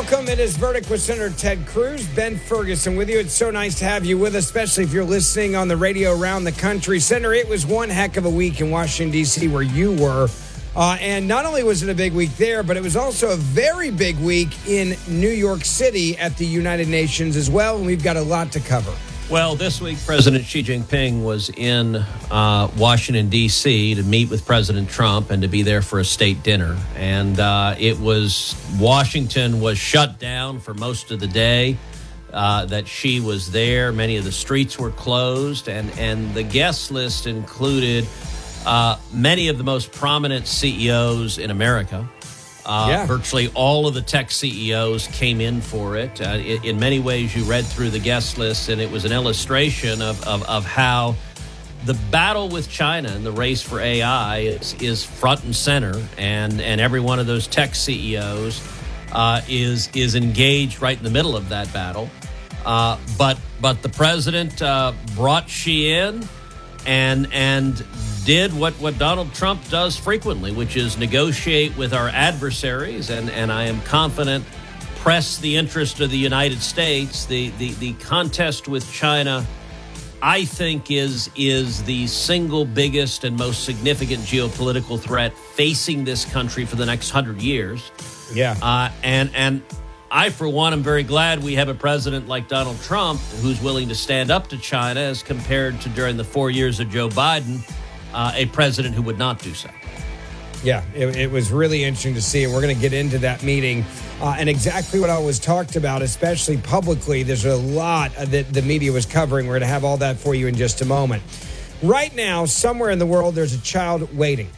Welcome. It is Verdict with Senator Ted Cruz. Ben Ferguson with you. It's so nice to have you with us, especially if you're listening on the radio around the country. Senator, it was one heck of a week in Washington, D.C., where you were. And not only was it a big week there, but it was also a very big week in New York City at the United Nations as well. And we've got a lot to cover. Well, this week, President Xi Jinping was in Washington, D.C. to meet with President Trump and to be there for a state dinner. And Washington was shut down for most of the day that Xi was there. Many of the streets were closed, and the guest list included many of the most prominent CEOs in America. Virtually all of the tech CEOs came in for it. In many ways, you read through the guest list, and it was an illustration of how the battle with China and the race for AI is front and center, and every one of those tech CEOs is engaged right in the middle of that battle. But the president brought Xi in and did what Donald Trump does frequently, which is negotiate with our adversaries, and I am confident press the interest of the United States. The contest with China, I think, is the single biggest and most significant geopolitical threat facing this country for the next 100 years. Yeah. And I, for one, am very glad we have a president like Donald Trump who's willing to stand up to China as compared to during the 4 years of Joe Biden, a president who would not do so. Yeah, it was really interesting to see, and we're going to get into that meeting and exactly what I was talked about, especially publicly. There's a lot that the media was covering. We're going to have all that for you in just a moment. Right now, somewhere in the world, there's a child waiting.